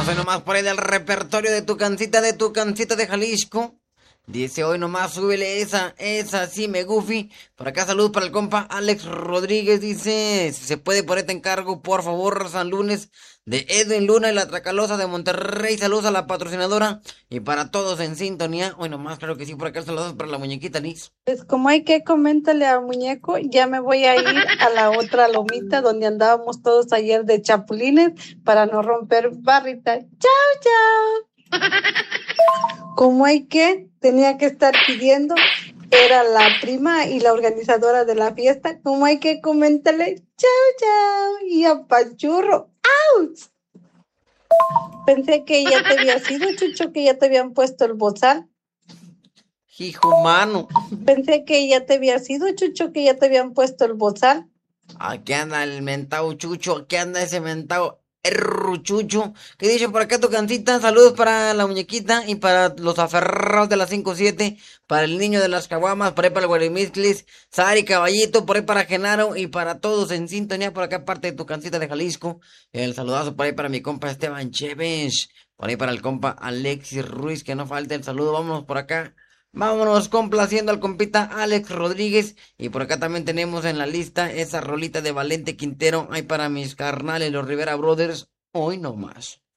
hoy nomás por ahí del repertorio de tu cancita de Jalisco. Dice hoy nomás, súbele esa, sí, me gufi. Por acá salud para el compa Alex Rodríguez, dice, si se puede por este encargo, por favor, San Lunes, de Edwin Luna y la Tracalosa de Monterrey, saludos a la patrocinadora y para todos en sintonía. Hoy nomás, claro que sí, por acá saludos para la muñequita Liz. Pues como hay que coméntale al muñeco, ya me voy a ir a la otra lomita donde andábamos todos ayer de chapulines para no romper barrita. Chao, chao. Como hay que, tenía que estar pidiendo, era la prima y la organizadora de la fiesta. Como hay que coméntale, chao, chao. Y a Pachurro, ¡aus! Pensé que ya te había sido, Chucho, que ya te habían puesto el bozal. Hijo mano. Pensé que ya te había sido, Chucho, que ya te habían puesto el bozal. Aquí anda el mentao Chucho, aquí anda ese mentao Chucho. ¿Qué dice por acá tu cancita? Saludos para la muñequita y para los aferrados de la 5-7, para el niño de las caguamas, por ahí para el Guarimizclis, Sari Caballito, por ahí para Genaro y para todos en sintonía por acá parte de tu cancita de Jalisco. El saludazo por ahí para mi compa Esteban Chévez, por ahí para el compa Alexis Ruiz, que no falte el saludo. Vámonos por acá. Vámonos complaciendo al compita Alex Rodríguez. Y por acá también tenemos en la lista esa rolita de Valente Quintero. Hay para mis carnales, los Rivera Brothers. Hoy no más.